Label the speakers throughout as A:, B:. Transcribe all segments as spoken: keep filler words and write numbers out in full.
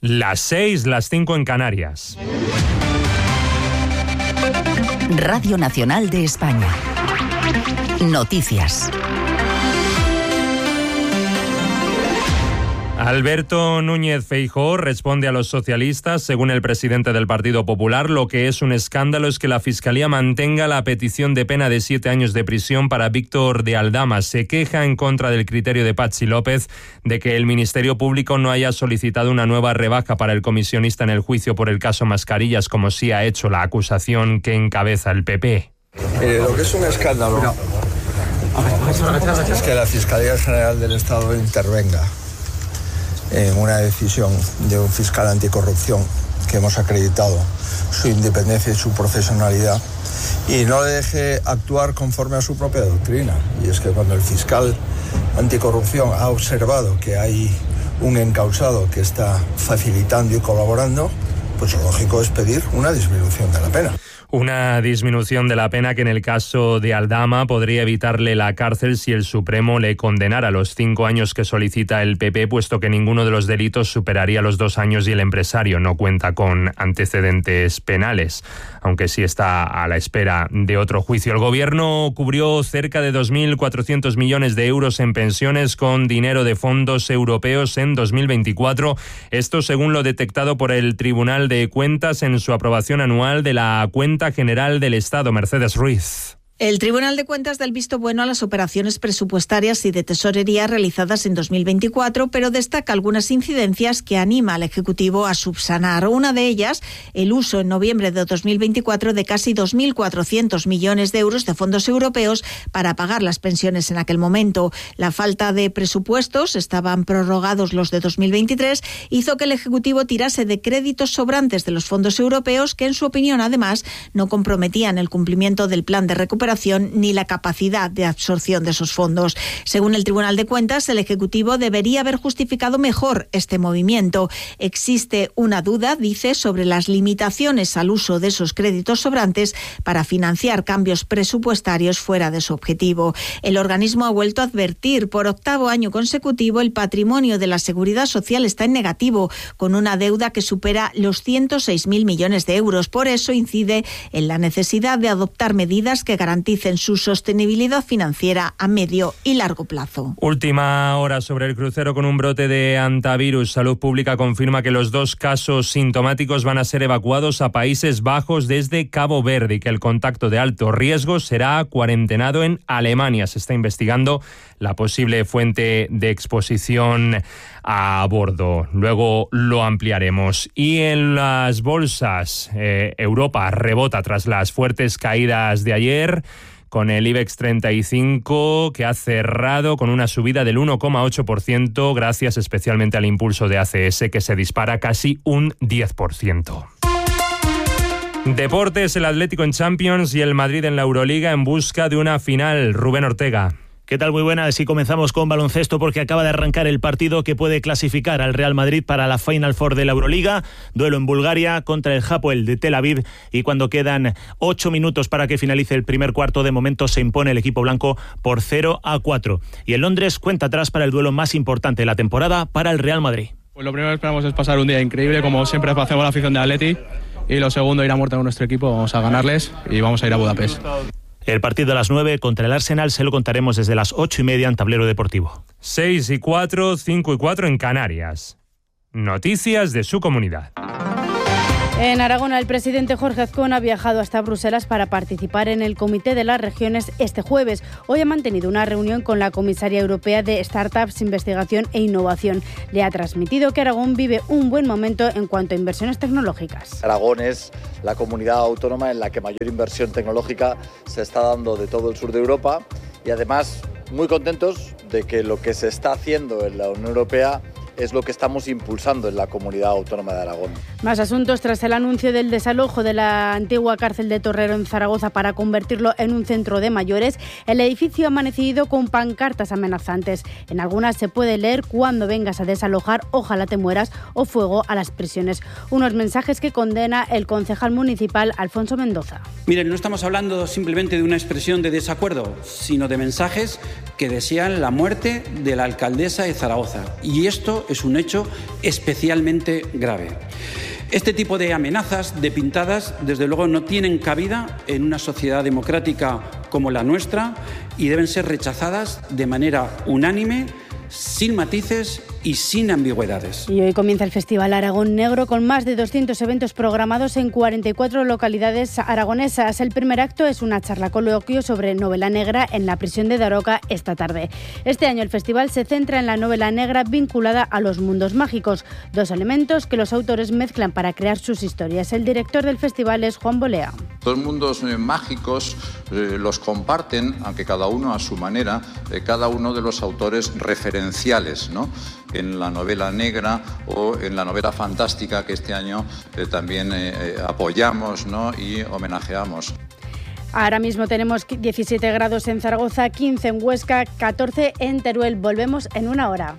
A: Las seis, las cinco en Canarias.
B: Radio Nacional de España. Noticias.
A: Alberto Núñez Feijóo responde a los socialistas. Según el presidente del Partido Popular, lo que es un escándalo es que la Fiscalía mantenga la petición de pena de siete años de prisión para Víctor de Aldama. Se queja en contra del criterio de Patxi López de que el Ministerio Público no haya solicitado una nueva rebaja para el comisionista en el juicio por el caso Mascarillas, como sí ha hecho la acusación que encabeza el P P.
C: Eh, lo que es un escándalo es que la Fiscalía General del Estado intervenga en una decisión de un fiscal anticorrupción que hemos acreditado su independencia y su profesionalidad y no le deje actuar conforme a su propia doctrina. Y es que cuando el fiscal anticorrupción ha observado que hay un encausado que está facilitando y colaborando, pues lo lógico es pedir una disminución de la pena.
A: Una disminución de la pena que en el caso de Aldama podría evitarle la cárcel si el Supremo le condenara los cinco años que solicita el P P, puesto que ninguno de los delitos superaría los dos años y el empresario no cuenta con antecedentes penales, aunque sí está a la espera de otro juicio. El Gobierno cubrió cerca de dos mil cuatrocientos millones de euros en pensiones con dinero de fondos europeos en dos mil veinticuatro. Esto según lo detectado por el Tribunal de Cuentas en su aprobación anual de la cuenta General del Estado. Mercedes Ruiz.
D: El Tribunal de Cuentas da el visto bueno a las operaciones presupuestarias y de tesorería realizadas en dos mil veinticuatro, pero destaca algunas incidencias que anima al Ejecutivo a subsanar. Una de ellas, el uso en noviembre de dos mil veinticuatro de casi dos mil cuatrocientos millones de euros de fondos europeos para pagar las pensiones en aquel momento. La falta de presupuestos, estaban prorrogados los de dos mil veintitrés, hizo que el Ejecutivo tirase de créditos sobrantes de los fondos europeos que, en su opinión, además, no comprometían el cumplimiento del plan de recuperación ni la capacidad de absorción de esos fondos. Según el Tribunal de Cuentas, el Ejecutivo debería haber justificado mejor este movimiento. Existe una duda, dice, sobre las limitaciones al uso de esos créditos sobrantes para financiar cambios presupuestarios fuera de su objetivo. El organismo ha vuelto a advertir: por octavo año consecutivo, el patrimonio de la Seguridad Social está en negativo, con una deuda que supera los ciento seis mil millones de euros. Por eso incide en la necesidad de adoptar medidas que garanticen garanticen su sostenibilidad financiera a medio y largo plazo.
A: Última hora sobre el crucero con un brote de hantavirus. Salud Pública confirma que los dos casos sintomáticos van a ser evacuados a Países Bajos desde Cabo Verde y que el contacto de alto riesgo será cuarentenado en Alemania. Se está investigando la posible fuente de exposición a bordo. Luego lo ampliaremos. Y en las bolsas, eh, Europa rebota tras las fuertes caídas de ayer, con el IBEX treinta y cinco que ha cerrado con una subida del uno coma ocho por ciento, gracias especialmente al impulso de A C S, que se dispara casi un diez por ciento. Deportes, el Atlético en Champions y el Madrid en la Euroliga en busca de una final. Rubén Ortega.
E: ¿Qué tal? Muy buenas. Y comenzamos con baloncesto porque acaba de arrancar el partido que puede clasificar al Real Madrid para la Final Four de la Euroliga. Duelo en Bulgaria contra el Hapoel de Tel Aviv, y cuando quedan ocho minutos para que finalice el primer cuarto, de momento se impone el equipo blanco por cero a cuatro. Y en Londres, cuenta atrás para el duelo más importante de la temporada para el Real Madrid.
F: Pues lo primero que esperamos es pasar un día increíble, como siempre hacemos la afición de Atleti. Y lo segundo, ir a muerte con nuestro equipo. Vamos a ganarles y vamos a ir a Budapest.
E: El partido a las nueve contra el Arsenal se lo contaremos desde las ocho y media en Tablero Deportivo.
A: seis y cuatro, cinco y cuatro en Canarias. Noticias de su comunidad.
G: En Aragón, el presidente Jorge Azcón ha viajado hasta Bruselas para participar en el Comité de las Regiones este jueves. Hoy ha mantenido una reunión con la comisaria europea de Startups, Investigación e Innovación. Le ha transmitido que Aragón vive un buen momento en cuanto a inversiones tecnológicas.
H: Aragón es la comunidad autónoma en la que mayor inversión tecnológica se está dando de todo el sur de Europa, y además muy contentos de que lo que se está haciendo en la Unión Europea es lo que estamos impulsando en la comunidad autónoma de Aragón.
G: Más asuntos tras el anuncio del desalojo de la antigua cárcel de Torrero en Zaragoza para convertirlo en un centro de mayores. El edificio ha amanecido con pancartas amenazantes. En algunas se puede leer: cuando vengas a desalojar, ojalá te mueras, o fuego a las prisiones. Unos mensajes que condena el concejal municipal Alfonso Mendoza.
I: Miren, no estamos hablando simplemente de una expresión de desacuerdo, sino de mensajes que desean la muerte de la alcaldesa de Zaragoza. Y esto es un hecho especialmente grave. Este tipo de amenazas, de pintadas, desde luego no tienen cabida en una sociedad democrática como la nuestra y deben ser rechazadas de manera unánime, sin matices y sin ambigüedades.
G: Y hoy comienza el Festival Aragón Negro con más de doscientos eventos programados en cuarenta y cuatro localidades aragonesas. El primer acto es una charla coloquio sobre novela negra en la prisión de Daroca esta tarde. Este año el festival se centra en la novela negra vinculada a los mundos mágicos, dos elementos que los autores mezclan para crear sus historias. El director del festival es Juan Bolea.
J: Dos mundos eh, mágicos eh, los comparten, aunque cada uno a su manera, eh, cada uno de los autores referenciales, ¿no?, en la novela negra o en la novela fantástica que este año eh, también eh, apoyamos, ¿no?, y homenajeamos.
G: Ahora mismo tenemos diecisiete grados en Zaragoza, quince en Huesca, catorce en Teruel. Volvemos en una hora.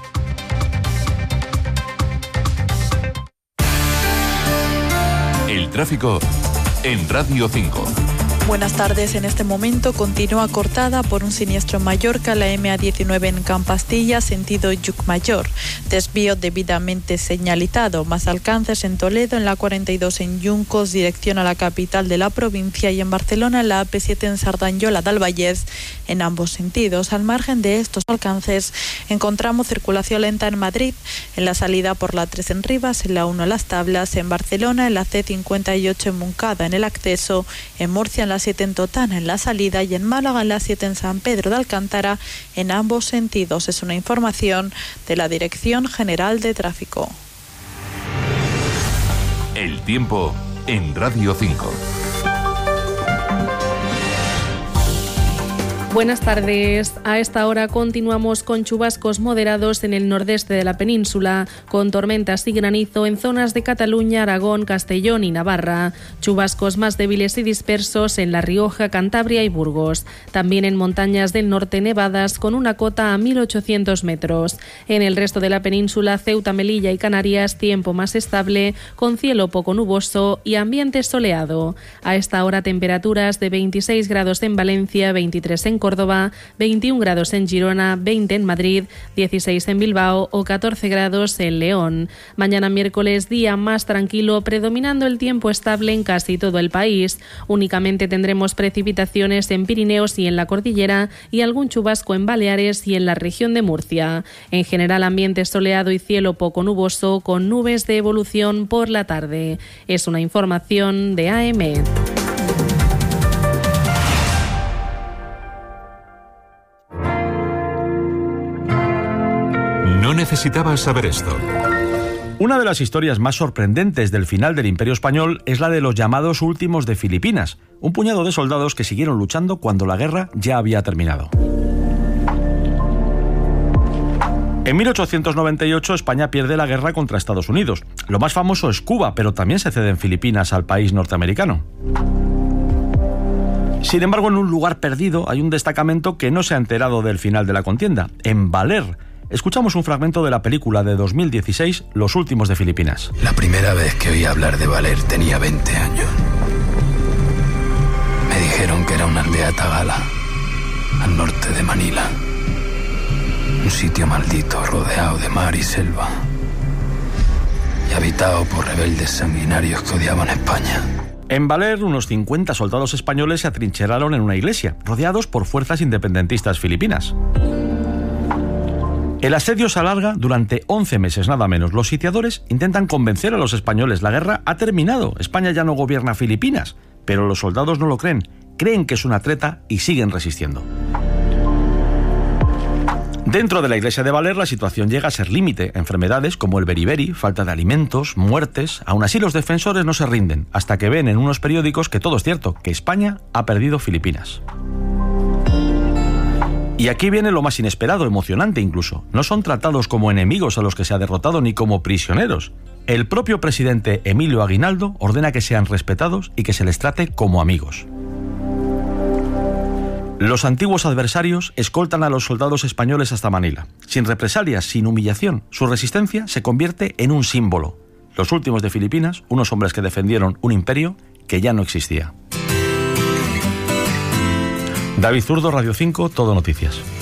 K: El tráfico en Radio cinco.
L: Buenas tardes. En este momento continúa cortada por un siniestro en Mallorca, la eme a diecinueve en Campastilla, sentido Llucmayor. Desvío debidamente señalizado. Más alcances en Toledo, en la cuarenta y dos en Yuncos, dirección a la capital de la provincia, y en Barcelona, en la a pe siete en Sardanyola del Vallès, en ambos sentidos. Al margen de estos alcances, encontramos circulación lenta en Madrid, en la salida por la tres en Rivas, en la uno en Las Tablas, en Barcelona, en la ce cincuenta y ocho en Moncada, en el acceso, en Murcia, en la siete en Totana en la salida, y en Málaga en la siete en San Pedro de Alcántara en ambos sentidos. Es una información de la Dirección General de Tráfico.
K: El tiempo en Radio cinco.
M: Buenas tardes. A esta hora continuamos con chubascos moderados en el nordeste de la península, con tormentas y granizo en zonas de Cataluña, Aragón, Castellón y Navarra. Chubascos más débiles y dispersos en La Rioja, Cantabria y Burgos. También en montañas del norte nevadas con una cota a mil ochocientos metros. En el resto de la península, Ceuta, Melilla y Canarias, tiempo más estable, con cielo poco nuboso y ambiente soleado. A esta hora temperaturas de veintiséis grados en Valencia, veintitrés en Córdoba, veintiún grados en Girona, veinte en Madrid, dieciséis en Bilbao o catorce grados en León. Mañana miércoles, día más tranquilo, predominando el tiempo estable en casi todo el país. Únicamente tendremos precipitaciones en Pirineos y en la Cordillera y algún chubasco en Baleares y en la región de Murcia. En general, ambiente soleado y cielo poco nuboso, con nubes de evolución por la tarde. Es una información de A M.
K: No necesitabas saber esto.
N: Una de las historias más sorprendentes del final del Imperio Español es la de los llamados últimos de Filipinas, un puñado de soldados que siguieron luchando cuando la guerra ya había terminado. En mil ochocientos noventa y ocho España pierde la guerra contra Estados Unidos. Lo más famoso es Cuba, pero también se ceden Filipinas al país norteamericano. Sin embargo, en un lugar perdido hay un destacamento que no se ha enterado del final de la contienda, en Baler. Escuchamos un fragmento de la película de dos mil dieciséis, Los últimos de Filipinas.
O: La primera vez que oí hablar de Baler tenía veinte años. Me dijeron que era una aldea tagala, al norte de Manila. Un sitio maldito, rodeado de mar y selva, y habitado por rebeldes sanguinarios que odiaban a España.
N: En Baler, unos cincuenta soldados españoles se atrincheraron en una iglesia, rodeados por fuerzas independentistas filipinas. El asedio se alarga durante once meses, nada menos. Los sitiadores intentan convencer a los españoles. La guerra ha terminado. España ya no gobierna Filipinas. Pero los soldados no lo creen. Creen que es una treta y siguen resistiendo. Dentro de la iglesia de Baler, la situación llega a ser límite. Enfermedades como el beriberi, falta de alimentos, muertes. Aún así, los defensores no se rinden, hasta que ven en unos periódicos que todo es cierto, que España ha perdido Filipinas. Y aquí viene lo más inesperado, emocionante incluso. No son tratados como enemigos a los que se ha derrotado ni como prisioneros. El propio presidente Emilio Aguinaldo ordena que sean respetados y que se les trate como amigos. Los antiguos adversarios escoltan a los soldados españoles hasta Manila. Sin represalias, sin humillación, su resistencia se convierte en un símbolo. Los últimos de Filipinas, unos hombres que defendieron un imperio que ya no existía. David Zurdo, Radio cinco, Todo Noticias.